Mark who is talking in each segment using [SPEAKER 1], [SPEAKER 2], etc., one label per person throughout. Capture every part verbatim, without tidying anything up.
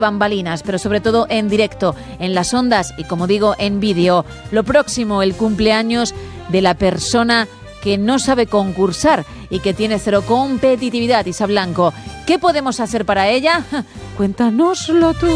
[SPEAKER 1] bambalinas, pero sobre todo en directo, en las ondas y, como digo, en vídeo. Lo próximo, el cumpleaños de la persona que no sabe concursar y que tiene cero competitividad, Isa Blanco. ¿Qué podemos hacer para ella? Cuéntanoslo tú.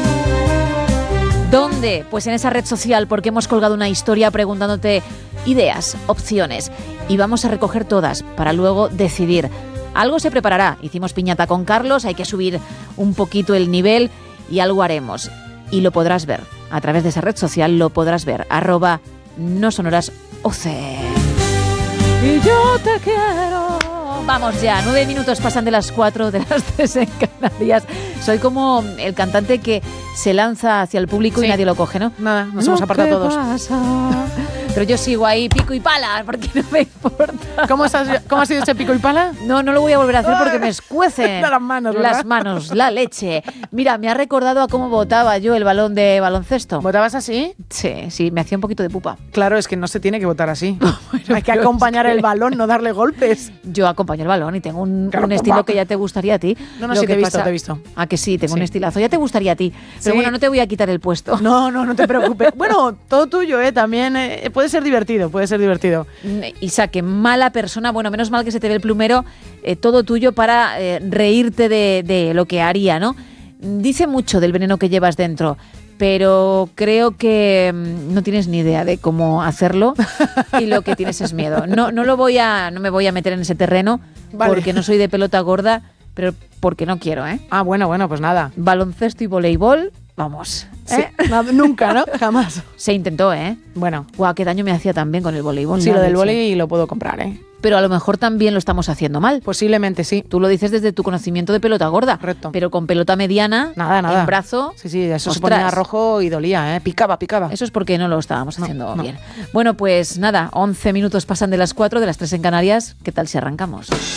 [SPEAKER 1] ¿Dónde? Pues en esa red social, porque hemos colgado una historia preguntándote ideas, opciones, y vamos a recoger todas para luego decidir. Algo se preparará. Hicimos piñata con Carlos, hay que subir un poquito el nivel y algo haremos. Y lo podrás ver. A través de esa red social lo podrás ver. Arroba no sonoras O C. Y yo te quiero. Vamos ya, nueve minutos pasan de las cuatro, de las tres en Canarias. Soy como el cantante que se lanza hacia el público, sí, y nadie lo coge, ¿no?
[SPEAKER 2] Nada, nos hemos apartado todos.
[SPEAKER 1] Pasa? Pero yo sigo ahí, pico y pala, porque no me importa.
[SPEAKER 2] ¿Cómo, estás, ¿Cómo ha sido ese pico y pala?
[SPEAKER 1] No, no lo voy a volver a hacer porque me escuecen
[SPEAKER 2] las manos, ¿verdad?
[SPEAKER 1] Las manos, la leche. Mira, me ha recordado a cómo botaba yo el balón de baloncesto.
[SPEAKER 2] ¿Botabas así?
[SPEAKER 1] Sí, sí, me hacía un poquito de pupa.
[SPEAKER 2] Claro, es que no se tiene que botar así.
[SPEAKER 1] Bueno,
[SPEAKER 2] hay que acompañar es que... el balón, no darle golpes.
[SPEAKER 1] Yo acompaño el balón y tengo un,
[SPEAKER 2] claro,
[SPEAKER 1] un estilo que ya te gustaría a ti.
[SPEAKER 2] No, no,
[SPEAKER 1] Lo
[SPEAKER 2] sí,
[SPEAKER 1] que
[SPEAKER 2] te he visto,
[SPEAKER 1] pasa...
[SPEAKER 2] te he visto.
[SPEAKER 1] Ah, que sí, tengo
[SPEAKER 2] sí.
[SPEAKER 1] un estilazo. Ya te gustaría a ti. Pero
[SPEAKER 2] sí.
[SPEAKER 1] bueno, no te voy a quitar el puesto.
[SPEAKER 2] No, no, no te preocupes. Bueno, todo tuyo, ¿eh? También eh, puede ser divertido, puede ser divertido.
[SPEAKER 1] Isa, qué mala persona. Bueno, menos mal que se te ve el plumero. Eh, todo tuyo para eh, reírte de, de lo que haría, ¿no? Dice mucho del veneno que llevas dentro, pero creo que mmm, no tienes ni idea de cómo hacerlo y lo que tienes es miedo. No, no lo voy a, no me voy a meter en ese terreno, vale, porque no soy de pelota gorda, pero porque no quiero, ¿eh?
[SPEAKER 2] Ah, bueno, bueno, pues nada.
[SPEAKER 1] Baloncesto y voleibol, vamos.
[SPEAKER 2] ¿Eh? Sí, no, nunca, ¿no? Jamás.
[SPEAKER 1] Se intentó, ¿eh?
[SPEAKER 2] Bueno.
[SPEAKER 1] Guau, qué daño me hacía también con el voleibol.
[SPEAKER 2] Sí, lo del voleibol lo puedo comprar, ¿eh?
[SPEAKER 1] Pero a lo mejor también lo estamos haciendo mal.
[SPEAKER 2] Posiblemente sí.
[SPEAKER 1] Tú lo dices desde tu conocimiento de pelota gorda.
[SPEAKER 2] Correcto.
[SPEAKER 1] Pero con pelota mediana,
[SPEAKER 2] nada, nada,
[SPEAKER 1] en brazo...
[SPEAKER 2] Sí, sí, eso
[SPEAKER 1] ostras,
[SPEAKER 2] se ponía rojo y dolía, ¿eh? Picaba, picaba.
[SPEAKER 1] Eso es porque no lo estábamos haciendo
[SPEAKER 2] no, no.
[SPEAKER 1] bien. Bueno, pues nada, once minutos pasan de las cuatro, de las tres en Canarias. ¿Qué tal si arrancamos?